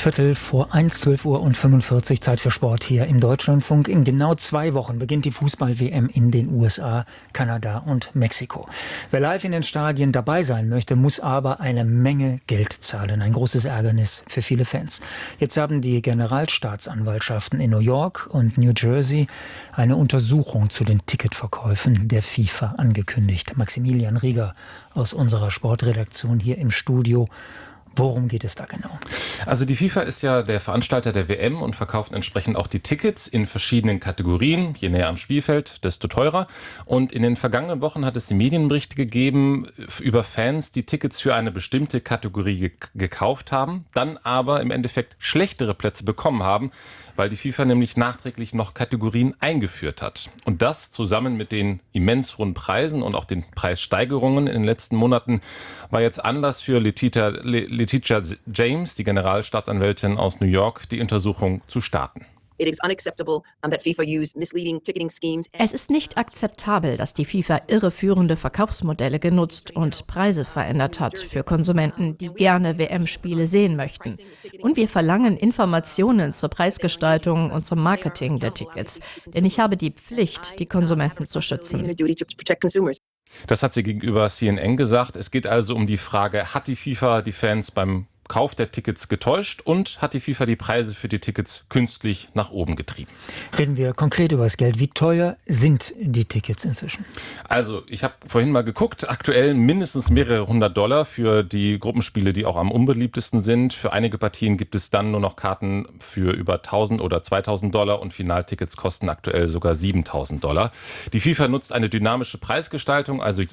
Viertel vor 1, 12:45 Uhr, Zeit für Sport hier im Deutschlandfunk. In genau 2 Wochen beginnt die Fußball-WM in den USA, Kanada und Mexiko. Wer live in den Stadien dabei sein möchte, muss aber eine Menge Geld zahlen. Ein großes Ärgernis für viele Fans. Jetzt haben die Generalstaatsanwaltschaften in New York und New Jersey eine Untersuchung zu den Ticketverkäufen der FIFA angekündigt. Maximilian Rieger aus unserer Sportredaktion hier im Studio. Worum geht es da genau? Also die FIFA ist ja der Veranstalter der WM und verkauft entsprechend auch die Tickets in verschiedenen Kategorien. Je näher am Spielfeld, desto teurer. Und in den vergangenen Wochen hat es die Medienberichte gegeben über Fans, die Tickets für eine bestimmte Kategorie gekauft haben, dann aber im Endeffekt schlechtere Plätze bekommen haben, weil die FIFA nämlich nachträglich noch Kategorien eingeführt hat. Und das zusammen mit den immens hohen Preisen und auch den Preissteigerungen in den letzten Monaten war jetzt Anlass für Letitia James, die Generalstaatsanwältin aus New York, die Untersuchung zu starten. Es ist nicht akzeptabel, dass die FIFA irreführende Verkaufsmodelle genutzt und Preise verändert hat für Konsumenten, die gerne WM-Spiele sehen möchten. Und wir verlangen Informationen zur Preisgestaltung und zum Marketing der Tickets. Denn ich habe die Pflicht, die Konsumenten zu schützen. Das hat sie gegenüber CNN gesagt. Es geht also um die Frage, hat die FIFA die Fans beim Kauf der Tickets getäuscht und hat die FIFA die Preise für die Tickets künstlich nach oben getrieben? Reden wir konkret über das Geld. Wie teuer sind die Tickets inzwischen? Also, ich habe vorhin mal geguckt, aktuell mindestens mehrere $100 für die Gruppenspiele, die auch am unbeliebtesten sind. Für einige Partien gibt es dann nur noch Karten für über $1.000 oder $2.000 und Finaltickets kosten aktuell sogar $7.000. Die FIFA nutzt eine dynamische Preisgestaltung, also